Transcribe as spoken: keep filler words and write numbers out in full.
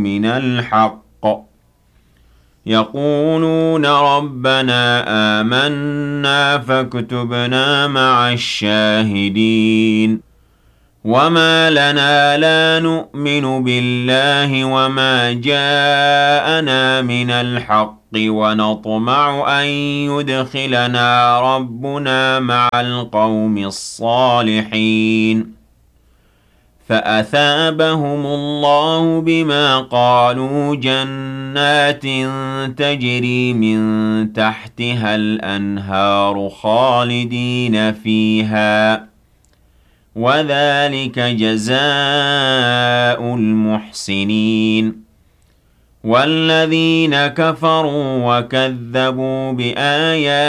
من الحق يقولون ربنا آمنا فاكتبنا مع الشاهدين وما لنا لا نؤمن بالله وما جاءنا من الحق ونطمع أن يدخلنا ربنا مع القوم الصالحين فأثابهم الله بما قالوا جنات تجري من تحتها الأنهار خالدين فيها وذلك جزاء المحسنين والذين كفروا وكذبوا بآياتنا